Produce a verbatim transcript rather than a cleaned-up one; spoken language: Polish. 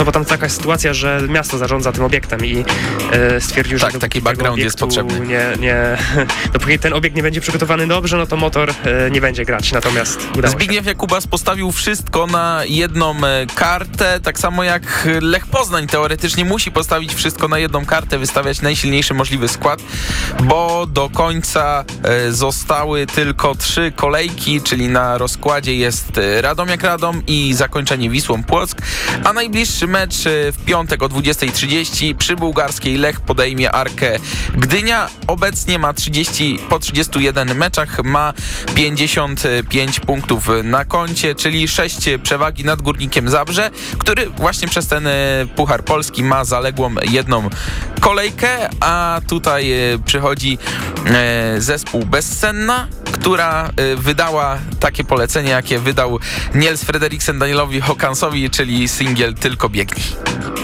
No bo tam taka sytuacja, że miasto zarządza tym obiektem i e, stwierdził, Tak, że taki background jest potrzebny. Nie, nie, dopóki ten obiekt nie będzie przygotowany dobrze, no to motor e, nie będzie grać. Natomiast udało Zbigniew się. Jakubas postawił wszystko na jedną e, kartę, tak samo jak Lech Poznań teoretycznie musi postawić wszystko na jedną kartę, wystawiać najsilniejszy możliwy skład, bo do końca e, zostały tylko trzy kolejki, czyli na rozkładzie jest e, Radomiak Radom i zakończenie Wisłą Płock, a najbliższy mecz e, w piątek o dwudziestej trzydzieści przy bułgarskiej Lech podejmie Arkę Gdynia. Obecnie ma trzydzieści, po trzydziestu jeden meczach ma pięćdziesiąt pięć punktów na koncie, czyli sześć przewagi nad Górnikiem Zabrze, który właśnie przez ten Puchar Polski ma zaległą jedną kolejkę, a tutaj przychodzi zespół Bezsenna, która wydała takie polecenie, jakie wydał Niels Frederiksen Danielowi Håkansowi, czyli singiel Tylko biegnij.